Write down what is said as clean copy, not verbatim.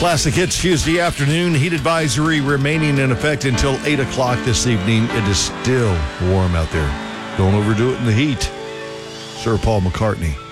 Classic Hits Tuesday afternoon. Heat advisory remaining in effect until 8 o'clock this evening. It is still warm out there. Don't overdo it in the heat. Sir Paul McCartney.